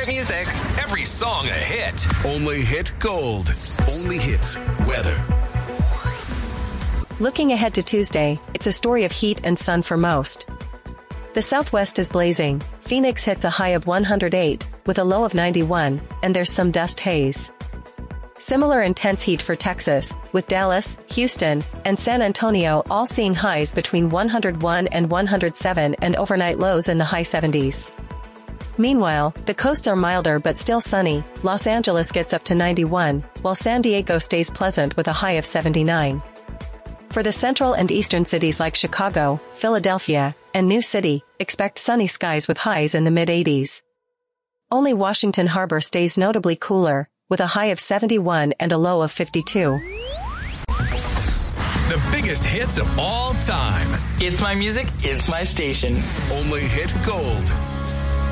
favorite music. Every song a hit. Only hit gold. Only hit weather. Looking ahead to Tuesday, it's a story of heat and sun for most. The southwest is blazing. Phoenix hits a high of 108, with a low of 91, and there's some dust haze. Similar intense heat for Texas, with Dallas, Houston, and San Antonio all seeing highs between 101 and 107 and overnight lows in the high 70s. Meanwhile, the coasts are milder but still sunny. Los Angeles gets up to 91, while San Diego stays pleasant with a high of 79. For the central and eastern cities like Chicago, Philadelphia, and New City, expect sunny skies with highs in the mid-80s. Only Washington Harbor stays notably cooler, with a high of 71 and a low of 52. The biggest hits of all time. It's my music, it's my station. Only hit gold.